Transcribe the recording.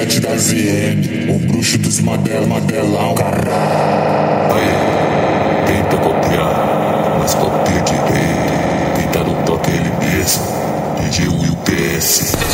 7 da ZM, o bruxo dos Madelão, caralho. Aí, tenta copiar, mas copia direito. Quem tá no toque é ele mesmo, DJ Will PS.